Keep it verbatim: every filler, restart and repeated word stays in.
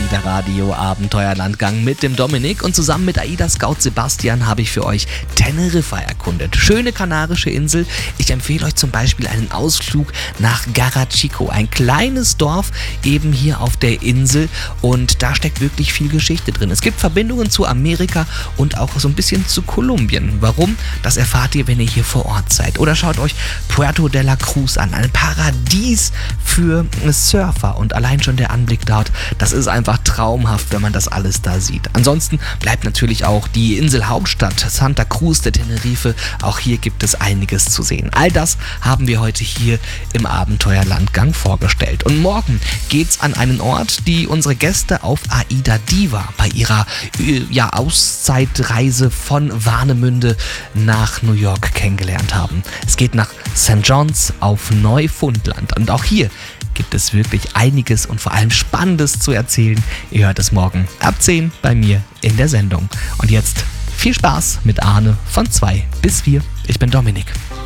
der Radio Abenteuerlandgang mit dem Dominik und zusammen mit AIDA Scout Sebastian habe ich für euch Teneriffa erkundet. Schöne kanarische Insel. Ich empfehle euch zum Beispiel einen Ausflug nach Garachico, ein kleines Dorf eben hier auf der Insel, und da steckt wirklich viel Geschichte drin. Es gibt Verbindungen zu Amerika und auch so ein bisschen zu Kolumbien. Warum? Das erfahrt ihr, wenn ihr hier vor Ort seid. Oder schaut euch Puerto de la Cruz an, ein Paradies für Surfer, und allein schon der Anblick dort, das ist einfach traumhaft, wenn man das alles da sieht. Ansonsten bleibt natürlich auch die Inselhauptstadt Santa Cruz de Tenerife. Auch hier gibt es einiges zu sehen. All das haben wir heute hier im Abenteuerlandgang vorgestellt. Und morgen geht's an einen Ort, die unsere Gäste auf AIDA Diva bei ihrer ja, Auszeitreise von Warnemünde nach New York kennengelernt haben. Es geht nach Sankt John's auf Neufundland, und auch hier gibt es wirklich einiges und vor allem Spannendes zu erzählen. Ihr hört es morgen ab zehn bei mir in der Sendung. Und jetzt viel Spaß mit Arne von zwei bis vier. Ich bin Dominik.